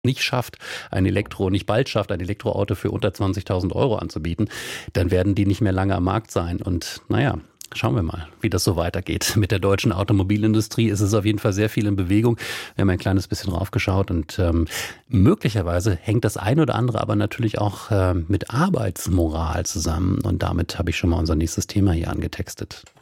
nicht schafft, nicht bald schafft, ein Elektroauto für unter 20.000 Euro anzubieten, dann werden die nicht mehr lange am Markt sein. Und naja, schauen wir mal, wie das so weitergeht. Mit der deutschen Automobilindustrie ist es auf jeden Fall sehr viel in Bewegung. Wir haben ein kleines bisschen raufgeschaut und möglicherweise hängt das ein oder andere aber natürlich auch mit Arbeitsmoral zusammen. Und damit habe ich schon mal unser nächstes Thema hier angetextet.